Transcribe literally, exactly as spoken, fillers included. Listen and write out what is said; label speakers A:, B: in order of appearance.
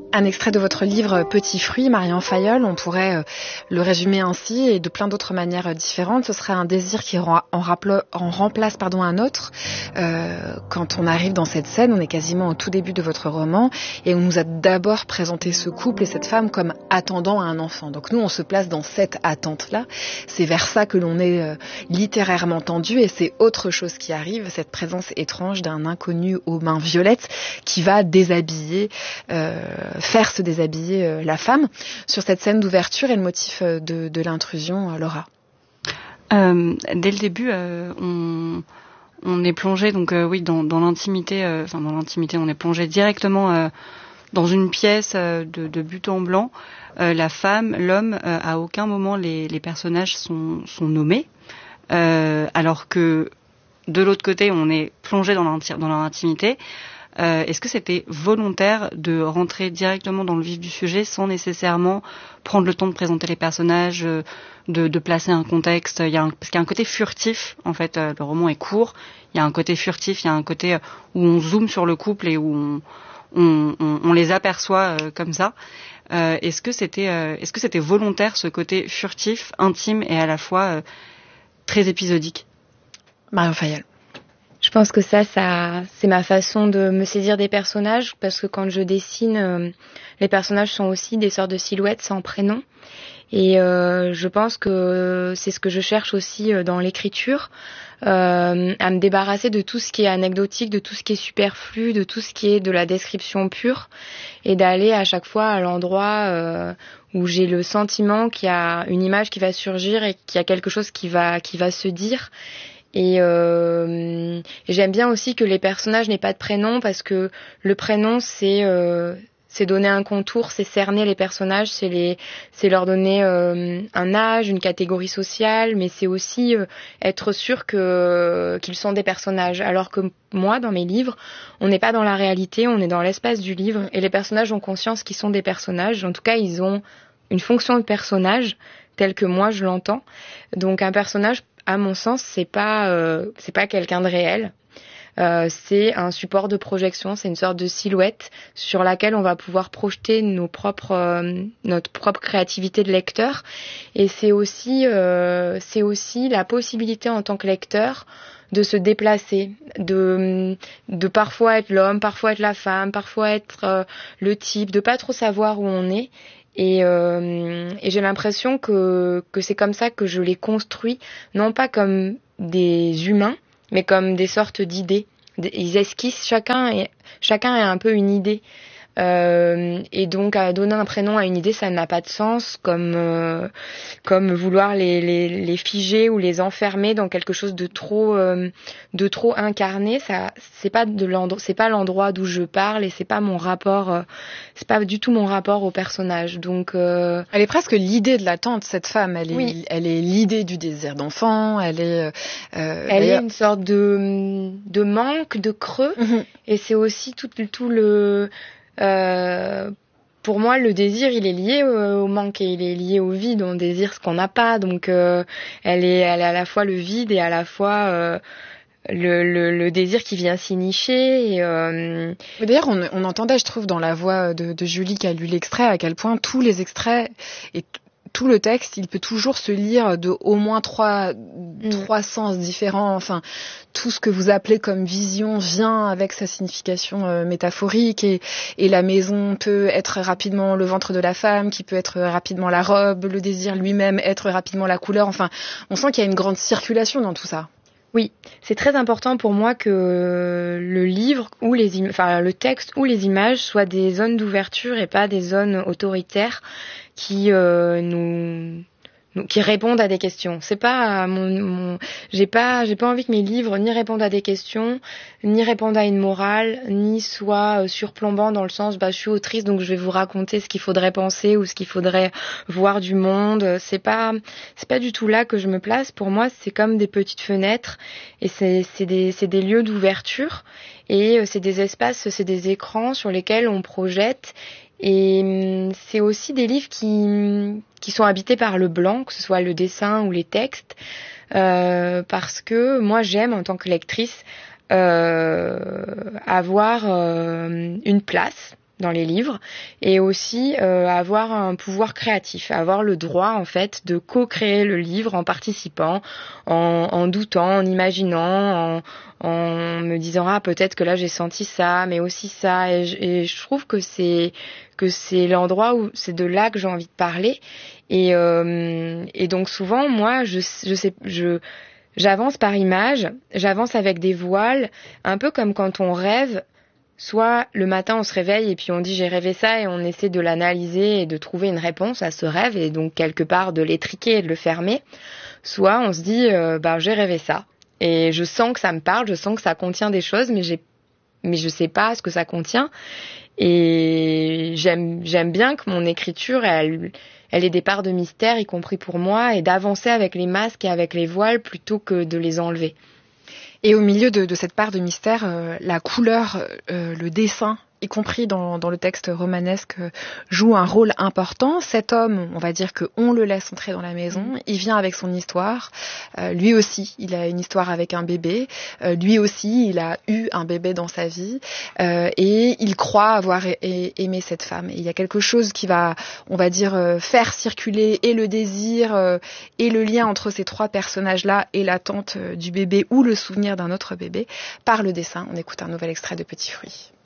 A: Un extrait de votre livre Petit fruit, Marion Fayolle, on pourrait euh, le résumer ainsi et de plein d'autres manières différentes. Ce serait un désir qui en, en, rappel, en remplace pardon, un autre. Euh, quand on arrive dans cette scène, on est quasiment au tout début de votre roman et on nous a d'abord présenté ce couple et cette femme comme attendant un enfant. Donc nous, on se place dans cette attente-là. C'est vers ça que l'on est euh, littérairement tendu et c'est autre chose qui arrive, cette présence étrange d'un inconnu aux mains violettes qui va déshabiller euh, faire se déshabiller euh, la femme. Sur cette scène d'ouverture et le motif euh, de, de l'intrusion, euh, Laura.
B: Euh, dès le début, euh, on, on est plongé, donc euh, oui, dans, dans l'intimité. Euh, enfin, dans l'intimité, on est plongé directement euh, dans une pièce euh, de, de but en blanc. Euh, la femme, l'homme, euh, à aucun moment les, les personnages sont, sont nommés, euh, alors que de l'autre côté, on est plongé dans, dans leur intimité. Euh, est-ce que c'était volontaire de rentrer directement dans le vif du sujet sans nécessairement prendre le temps de présenter les personnages, euh, de, de placer un contexte? Il y a un, parce qu'il y a un côté furtif, en fait, euh, le roman est court, il y a un côté furtif, il y a un côté où on zoome sur le couple et où on, on, on, on les aperçoit euh, comme ça. Euh, est-ce que c'était, euh, est-ce que c'était volontaire, ce côté furtif, intime et à la fois euh, très épisodique?
A: Marion Fayolle.
C: Je pense que ça, ça, c'est ma façon de me saisir des personnages, parce que quand je dessine, euh, les personnages sont aussi des sortes de silhouettes sans prénom. Et euh, je pense que c'est ce que je cherche aussi dans l'écriture, euh, à me débarrasser de tout ce qui est anecdotique, de tout ce qui est superflu, de tout ce qui est de la description pure, et d'aller à chaque fois à l'endroit euh, où j'ai le sentiment qu'il y a une image qui va surgir et qu'il y a quelque chose qui va, qui va se dire. Et euh, j'aime bien aussi que les personnages n'aient pas de prénom, parce que le prénom c'est euh, c'est donner un contour, c'est cerner les personnages, c'est les c'est leur donner euh, un âge, une catégorie sociale, mais c'est aussi euh, être sûr que qu'ils sont des personnages. Alors que moi, dans mes livres, on n'est pas dans la réalité, on est dans l'espace du livre, et les personnages ont conscience qu'ils sont des personnages. En tout cas, ils ont une fonction de personnage telle que moi je l'entends. Donc un personnage, à mon sens, c'est pas euh, c'est pas quelqu'un de réel. Euh, c'est un support de projection, c'est une sorte de silhouette sur laquelle on va pouvoir projeter nos propres euh, notre propre créativité de lecteur. Et c'est aussi euh, c'est aussi la possibilité en tant que lecteur de se déplacer, de de parfois être l'homme, parfois être la femme, parfois être euh, le type, de pas trop savoir où on est. Et, euh, et j'ai l'impression que, que c'est comme ça que je les construis, non pas comme des humains, mais comme des sortes d'idées. Ils esquissent, chacun, et, chacun a un peu une idée. Euh, et donc, à donner un prénom à une idée, ça n'a pas de sens, comme euh, comme vouloir les, les les figer ou les enfermer dans quelque chose de trop euh, de trop incarné. Ça, c'est pas de l'endroit, c'est pas l'endroit d'où je parle, et c'est pas mon rapport, euh, c'est pas du tout mon rapport au personnage. Donc, euh...
A: elle est presque l'idée de l'attente, cette femme. Elle est,
C: oui.
A: elle est l'idée du désir d'enfant. Elle est, euh,
C: elle est une sorte de de manque, de creux, mm-hmm. Et c'est aussi tout tout le Euh, pour moi, le désir, il est lié au, au manque et il est lié au vide. On désire ce qu'on n'a pas, donc euh, elle est, elle est à la fois le vide et à la fois euh, le, le, le désir qui vient s'y nicher. Et, euh...
A: D'ailleurs, on, on entendait, je trouve, dans la voix de, de Julie qui a lu l'extrait, à quel point tous les extraits et t- tout le texte, il peut toujours se lire de au moins trois, mmh. trois sens différents. Enfin, tout ce que vous appelez comme vision vient avec sa signification euh, métaphorique, et, et la maison peut être rapidement le ventre de la femme, qui peut être rapidement la robe, le désir lui-même être rapidement la couleur. Enfin, on sent qu'il y a une grande circulation dans tout ça.
C: Oui, c'est très important pour moi que le livre ou les im- enfin le texte ou les images soient des zones d'ouverture et pas des zones autoritaires qui euh, nous qui répondent à des questions. C'est pas mon, mon j'ai pas j'ai pas envie que mes livres ni répondent à des questions, ni répondent à une morale, ni soient surplombants dans le sens bah je suis autrice donc je vais vous raconter ce qu'il faudrait penser ou ce qu'il faudrait voir du monde. C'est pas c'est pas du tout là que je me place. Pour moi, c'est comme des petites fenêtres, et c'est c'est des c'est des lieux d'ouverture, et c'est des espaces, c'est des écrans sur lesquels on projette. Et c'est aussi des livres qui, qui sont habités par le blanc, que ce soit le dessin ou les textes, euh, parce que moi j'aime en tant que lectrice euh, avoir euh, une place dans les livres, et aussi euh, avoir un pouvoir créatif, avoir le droit en fait de co-créer le livre en participant, en, en doutant, en imaginant, en, en me disant ah peut-être que là j'ai senti ça, mais aussi ça, et je, et je trouve que c'est que c'est l'endroit où c'est de là que j'ai envie de parler, et euh, et donc souvent moi je je sais je j'avance par image, j'avance avec des voiles, un peu comme quand on rêve. Soit le matin on se réveille et puis on dit j'ai rêvé ça et on essaie de l'analyser et de trouver une réponse à ce rêve et donc quelque part de l'étriquer et de le fermer. Soit on se dit euh, bah j'ai rêvé ça et je sens que ça me parle, je sens que ça contient des choses mais j'ai mais je sais pas ce que ça contient et j'aime j'aime bien que mon écriture elle elle ait des parts de mystère y compris pour moi et d'avancer avec les masques et avec les voiles plutôt que de les enlever.
A: Et au milieu de, de cette part de mystère, euh, la couleur, euh, le dessin, y compris dans, dans le texte romanesque, euh, joue un rôle important. Cet homme, on va dire qu'on le laisse entrer dans la maison, mmh. il vient avec son histoire. Euh, lui aussi, il a une histoire avec un bébé. Euh, lui aussi, il a eu un bébé dans sa vie. Euh, et il croit avoir a- a- aimé cette femme. Et il y a quelque chose qui va, on va dire, euh, faire circuler et le désir euh, et le lien entre ces trois personnages-là et l'attente euh, du bébé ou le souvenir d'un autre bébé par le dessin. On écoute un nouvel extrait de Petit Fruit.